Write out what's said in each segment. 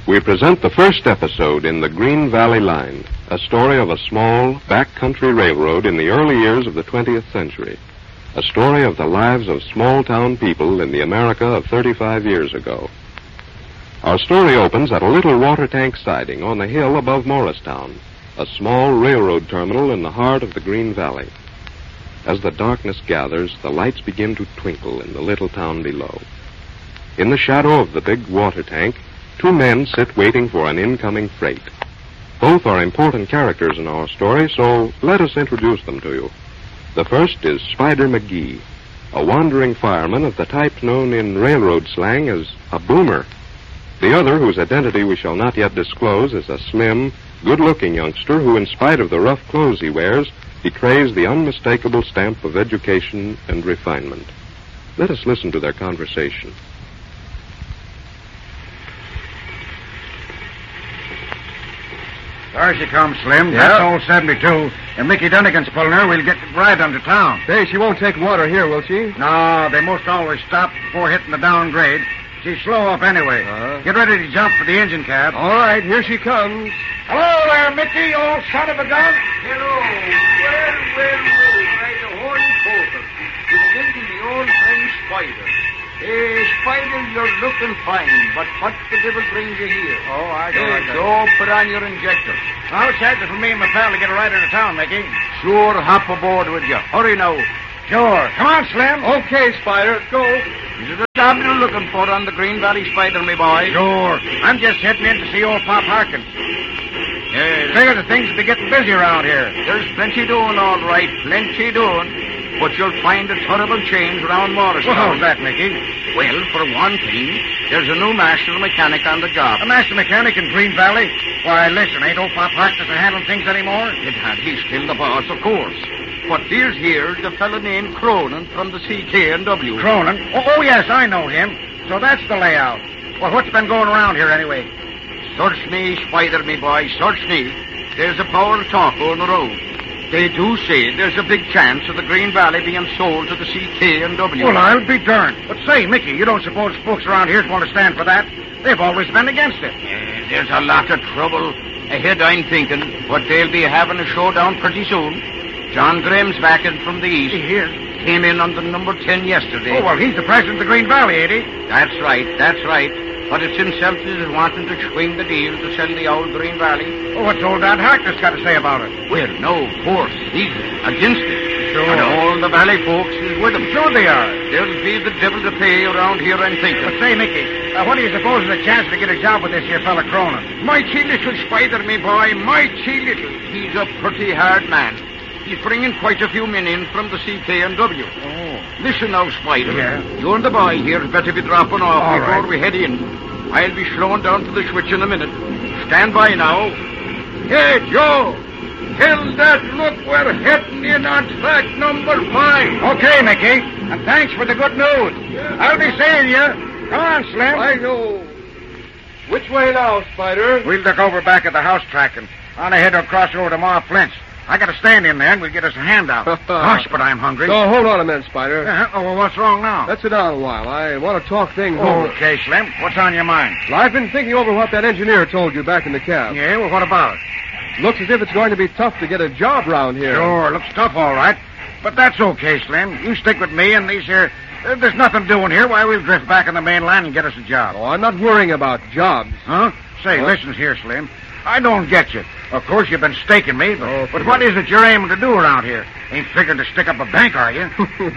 We present the first episode in the Green Valley Line, a story of a small, backcountry railroad in the early years of the 20th century. A story of the lives of small-town people in the America of 35 years ago. Our story opens at a little water tank siding on the hill above Morristown, a small railroad terminal in the heart of the Green Valley. As the darkness gathers, the lights begin to twinkle in the little town below. In the shadow of the big water tank, two men sit waiting for an incoming freight. Both are important characters in our story, so let us introduce them to you. The first is Spider McGee, a wandering fireman of the type known in railroad slang as a boomer. The other, whose identity we shall not yet disclose, is a slim, good-looking youngster who, in spite of the rough clothes he wears, betrays the unmistakable stamp of education and refinement. Let us listen to their conversation. There she comes, Slim. Yeah. That's old 72. If Mickey Dunnigan's pulling her, we'll get right under town. Hey, she won't take water here, will she? No, they most always stop before hitting the downgrade. She's slow up anyway. Get ready to jump for the engine cab. All right, here she comes. Hello there, Mickey, old son of a gun. Hello. Well, right a horny porter. Presenting the old friend Spider. Spider, you're looking fine, but what the devil brings you here? Oh, I know. So put on your injector. I'll charge it for me and my pal to get her right into town, Mickey. Sure, hop aboard with you. Hurry now. Sure. Come on, Slim. Okay, Spider, go. Is it the job you're looking for on the Green Valley, Spider, me boy? Sure. I'm just heading in to see old Pop Harkins. Yes. Figure the things will be getting busy around here. There's plenty doing, all right. Plenty doing. But you'll find a terrible change around Morristown. Well, how's that, Mickey? Well, for one thing, there's a new master mechanic on the job. A master mechanic in Green Valley? Why, listen, ain't old Pop Harkins handling things anymore? He's still the boss, of course. But here's the fella named Cronin from the CK&W. Cronin? Oh, yes, I know him. So that's the layout. Well, what's been going around here anyway? Search me, Spider, me boy, search me. There's a power of talk on the road. They do say there's a big chance of the Green Valley being sold to the CK&W. Well, I'll be darned. But say, Mickey, you don't suppose folks around here's going to stand for that? They've always been against it. There's a lot of trouble ahead, I'm thinking, but they'll be having a showdown pretty soon. John Graham's back in from the east. He is? Came in on the number 10 yesterday. Oh, well, he's the president of the Green Valley, ain't he? That's right. But it's himself that is wanting to swing the deal to sell the old Green Valley. Oh, what's old Dad Harkness got to say about it? Well, no, of course. He's against it. Sure. And all the valley folks is with him. Sure they are. There'll be the devil to pay around here, I'm thinking. But say, Mickey, what do you suppose is the chance to get a job with this here fella Cronin? Mighty little, Spider, me boy, mighty little. He's a pretty hard man. He's bringing quite a few men in from the CK&W. Oh. Listen now, Spider. Yeah? You and the boy here better be dropping off All before right. we head in. I'll be slowing down to the switch in a minute. Stand by now. Hey, Joe! Tell that look we're heading in on track number 5. Okay, Mickey. And thanks for the good news. Yeah. I'll be seeing you. Come on, Slim. I know. Which way now, Spider? We'll look over back at the house track and on ahead to cross over to Ma Flint's. I got to stand in there and we'll get us a handout. Gosh, but I'm hungry. So, hold on a minute, Spider. Oh, well, what's wrong now? Let's sit down a while. I want to talk things over. Okay, Slim. What's on your mind? Well, I've been thinking over what that engineer told you back in the cab. Yeah, well, what about it? Looks as if it's going to be tough to get a job round here. Sure, looks tough, all right. But that's okay, Slim. You stick with me and these here... there's nothing doing here. Why, we'll drift back on the main line and get us a job. Oh, I'm not worrying about jobs. Huh? Say, listen here, Slim. I don't get you. Of course, you've been staking me, but what is it you're aiming to do around here? Ain't figuring to stick up a bank, are you?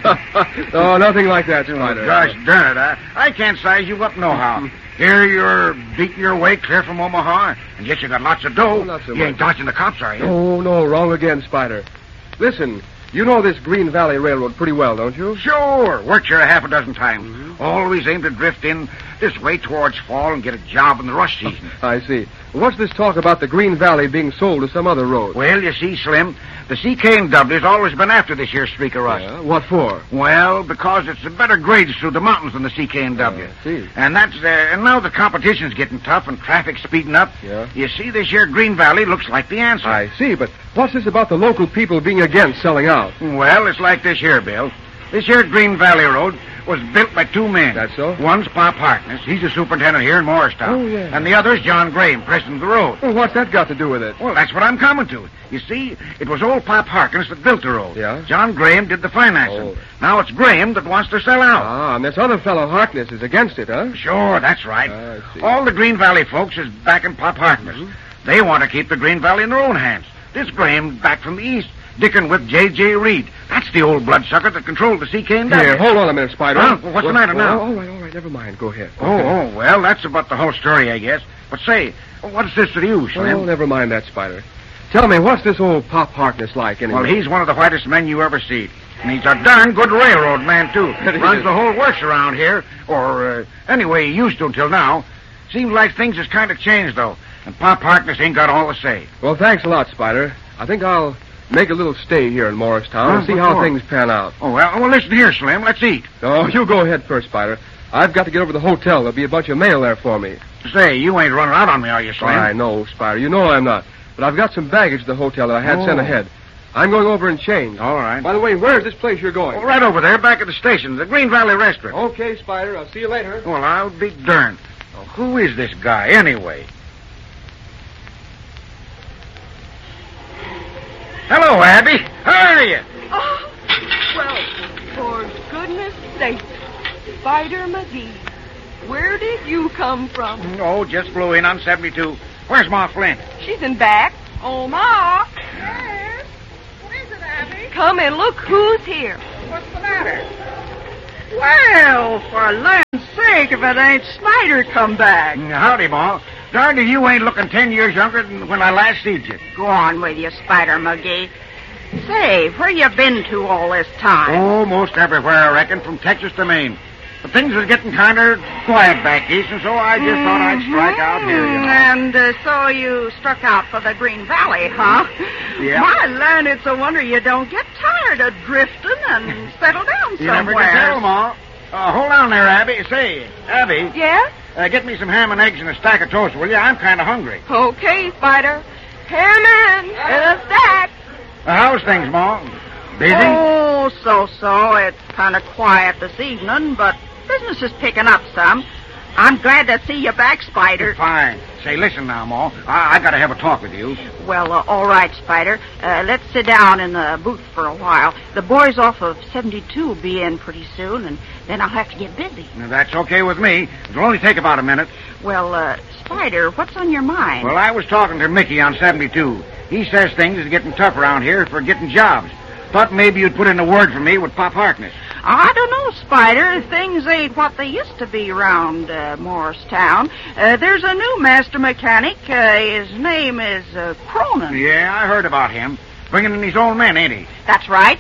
No, nothing like that, Spider. Oh, gosh darn it, I can't size you up nohow. Here you're beating your way clear from Omaha, and yet you got lots of dough. Not so You ain't much. dodging the cops, are you? Oh, no, wrong again, Spider. Listen, you know this Green Valley Railroad pretty well, don't you? Sure. Worked here a half a dozen times. Always aim to drift in this way towards fall and get a job in the rush season. I see. What's this talk about the Green Valley being sold to some other road? Well, you see, Slim, the CK&W's always been after this here streak of rush. Yeah, what for? Well, because it's a better grades through the mountains than the CK&W. See. And that's and now the competition's getting tough and traffic's speeding up. Yeah. You see, this here Green Valley looks like the answer. I see, but what's this about the local people being against selling out? Well, it's like this here, Bill. This here Green Valley Road was built by two men. That's so? One's Pop Harkness. He's a superintendent here in Morristown. Oh, yeah. And the other's John Graham, president of the road. Well, what's that got to do with it? Well, that's what I'm coming to. You see, it was old Pop Harkness that built the road. Yeah? John Graham did the financing. Oh. Now it's Graham that wants to sell out. Ah, and this other fellow Harkness is against it, huh? Sure, that's right. I see. All the Green Valley folks is backing Pop Harkness. They want to keep the Green Valley in their own hands. This Graham back from the east, dicking with J.J. Reed. That's the old bloodsucker that controlled the CK and Here, hold on a minute, Spider. Huh? Well, what's the matter now? All right, never mind. Go ahead. Oh, well, that's about the whole story, I guess. But say, what's this to you, Slim? Oh, never mind that, Spider. Tell me, what's this old Pop Harkness like, anyway? Well, he's one of the whitest men you ever see. And he's a darn good railroad man, too. Runs the whole works around here. Or, anyway, he used to until now. Seems like things has kind of changed, though. And Pop Harkness ain't got all the say. Well, thanks a lot, Spider. I think I'll make a little stay here in Morristown and see what how for? things pan out. Oh, well, listen here, Slim. Let's eat. Oh, you go ahead first, Spider. I've got to get over to the hotel. There'll be a bunch of mail there for me. Say, you ain't running out on me, are you, Slim? I know, Spider. You know I'm not. But I've got some baggage at the hotel that I had sent ahead. I'm going over and change. All right. By the way, where's this place you're going? Oh, right over there, back at the station, the Green Valley Restaurant. Okay, Spider. I'll see you later. Well, I'll be darned. Oh, who is this guy, anyway? Hello, Abby. How are you? Oh, well, for goodness sake, Spider McGee, where did you come from? Oh, just flew in on 72. Where's Ma Flint? She's in back. Oh, Ma. Yes? What is it, Abby? Come and look who's here. What's the matter? Well, for land's sake, if it ain't Snyder come back. Howdy, Ma. Darned if you ain't looking 10 years younger than when I last seen you. Go on with you, Spider McGee. Say, where you been to all this time? Oh, most everywhere, I reckon, from Texas to Maine. But things was getting kind of quiet back east, and so I just thought I'd strike out here, you know. And so you struck out for the Green Valley, huh? Yeah. My land, it's a wonder you don't get tired of drifting and settle down You never somewhere. can tell, Ma. Hold on there, Abby. Say, Abby, Yes? get me some ham and eggs and a stack of toast, will you? I'm kind of hungry. Okay, Spider. Ham in a stack. How's things, Ma? Busy? Oh, so. It's kind of quiet this evening, but business is picking up some. I'm glad to see you back, Spider. Fine. Say, listen now, Ma. I got to have a talk with you. Well, all right, Spider. Let's sit down in the booth for a while. The boys off of 72 will be in pretty soon, and then I'll have to get busy. Now, that's okay with me. It'll only take about a minute. Well, Spider, what's on your mind? Well, I was talking to Mickey on 72. He says things is getting tough around here for getting jobs. Thought maybe you'd put in a word for me with Pop Harkness. I don't know, Spider. Things ain't what they used to be around Morristown. There's a new master mechanic. His name is Cronin. Yeah, I heard about him. Bringing in his own men, ain't he? That's right.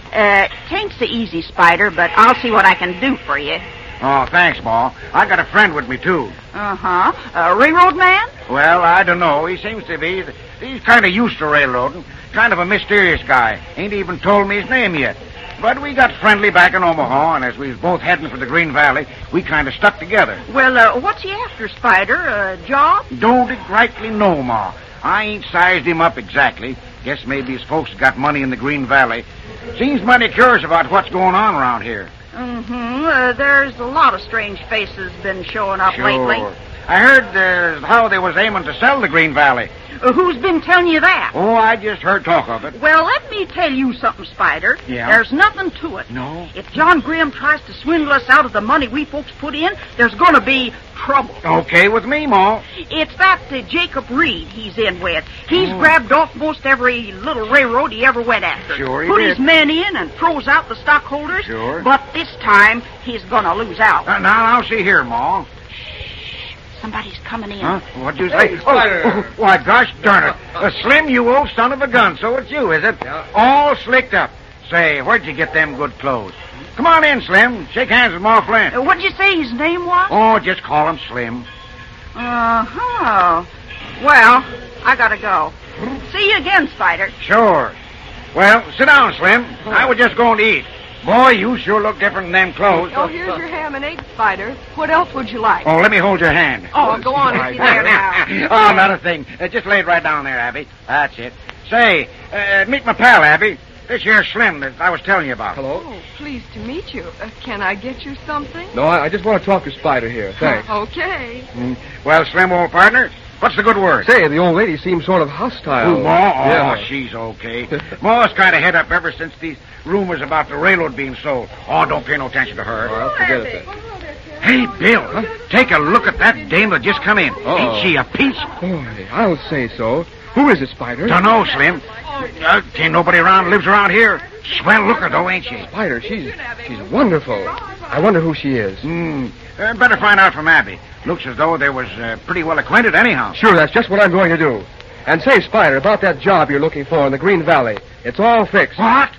Tain't so easy, Spider, but I'll see what I can do for you. Oh, thanks, Ma. I got a friend with me, too. Uh-huh. A railroad man? Well, I don't know. He seems to be. He's kind of used to railroading. Kind of a mysterious guy. Ain't even told me his name yet. But we got friendly back in Omaha, and as we was both heading for the Green Valley, we kind of stuck together. Well, what's he after, Spider? A job? Don't rightly know, Ma. I ain't sized him up exactly. Guess maybe his folks got money in the Green Valley. Seems mighty curious about what's going on around here. Mm-hmm. There's a lot of strange faces been showing up lately. I heard how they was aiming to sell the Green Valley. Who's been telling you that? Oh, I just heard talk of it. Well, let me tell you something, Spider. Yeah? There's nothing to it. No? If John Graham tries to swindle us out of the money we folks put in, there's going to be trouble. Okay with me, Ma. It's that Jacob Reed he's in with. He's grabbed off most every little railroad he ever went after. Sure he Put did. his men in and froze out the stockholders. Sure. But this time, he's going to lose out. Now, I'll see here, Ma. Somebody's coming in. Huh? What'd you say? Spider. Why, gosh darn it. Slim, you old son of a gun. So it's you, is it? Yeah. All slicked up. Say, where'd you get them good clothes? Come on in, Slim. Shake hands with Ma Flint. What'd you say his name was? Oh, just call him Slim. Uh-huh. Well, I gotta go. See you again, Spider. Sure. Well, sit down, Slim. I was just going to eat. Boy, you sure look different in them clothes. Oh, here's your ham and eggs, Spider. What else would you like? Oh, let me hold your hand. Oh, go on if you there now. Oh, not a thing. Just lay it right down there, Abby. That's it. Say, meet my pal, Abby. This here's Slim that I was telling you about. Hello? Oh, pleased to meet you. Can I get you something? No, I just want to talk to Spider here. Thanks. Okay. Well, Slim, old partner, what's the good word? Say, the old lady seems sort of hostile. Who, Ma? Yeah. Oh, she's okay. Ma's kind of head up ever since these rumors about the railroad being sold. Oh, don't pay no attention to her. Well, forget it then. Hey, Bill, take a look at that dame that just come in. Ain't she a peach? Boy, I'll say so. Who is it, Spider? Dunno, Slim. Ain't nobody around lives around here. Swell looker, though, ain't she? Spider, she's wonderful. I wonder who she is. Better find out from Abby. Looks as though they was pretty well acquainted anyhow. Sure, that's just what I'm going to do. And say, Spider, about that job you're looking for in the Green Valley. It's all fixed. What?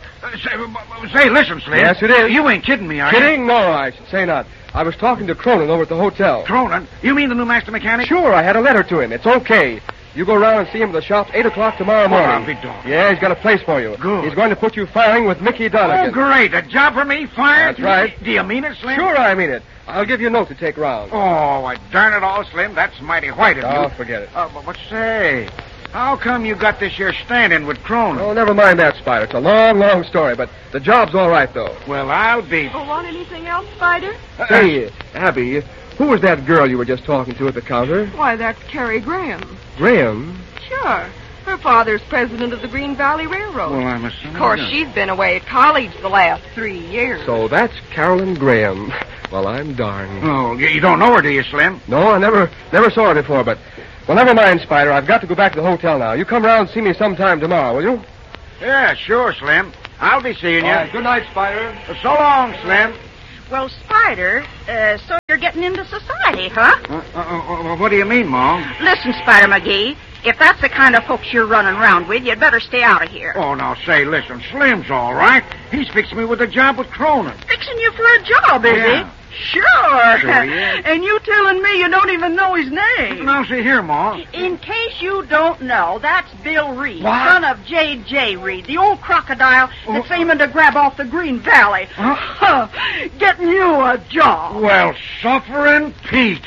Say, listen, Slim. Yes, it is. You ain't kidding me, are you? Kidding? No, I should say not. I was talking to Cronin over at the hotel. Cronin? You mean the new master mechanic? Sure, I had a letter to him. It's okay. You go around and see him at the shop 8 o'clock tomorrow morning. I'll be dogged. Yeah, he's got a place for you. Good. He's going to put you firing with Mickey Donegan. Oh, great. A job for me, fired? That's right. Do you mean it, Slim? Sure, I mean it. I'll give you a note to take round. Oh, darn it all, Slim. That's mighty white of you. Oh, forget it. But say, how come you got this here stand-in with Cronin? Oh, never mind that, Spider. It's a long, long story, but the job's all right, though. Well, I'll be... Oh, want anything else, Spider? Say, Abby, who was that girl you were just talking to at the counter? Why, that's Carrie Graham. Graham? Sure. Her father's president of the Green Valley Railroad. Well, I'm assuming... Of course, she's been away at college the last 3 years. So that's Carolyn Graham. Well, I'm darned. Oh, you don't know her, do you, Slim? No, I never saw her before, but... Well, never mind, Spider. I've got to go back to the hotel now. You come round and see me sometime tomorrow, will you? Yeah, sure, Slim. I'll be seeing you. All right, good night, Spider. So long, Slim. Well, Spider, so you're getting into society, huh? What do you mean, Mom? Listen, Spider McGee, if that's the kind of folks you're running around with, you'd better stay out of here. Oh, now, say, listen, Slim's all right. He's fixing me with a job with Cronin. Fixing you for a job, is Yeah. he? Sure. Sure he is. And you telling me you don't even know his name. Now, see here, Ma. In case you don't know, that's Bill Reed, What? son of J.J. Reed, the old crocodile that's aiming to grab off the Green Valley. Huh? Getting you a job. Well, suffering Pete.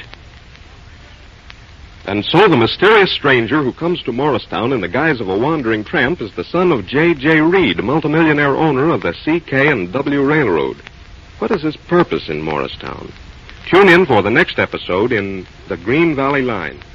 And so the mysterious stranger who comes to Morristown in the guise of a wandering tramp is the son of J.J. Reed, multimillionaire owner of the C.K.&W. Railroad. What is his purpose in Morristown? Tune in for the next episode in The Green Valley Line.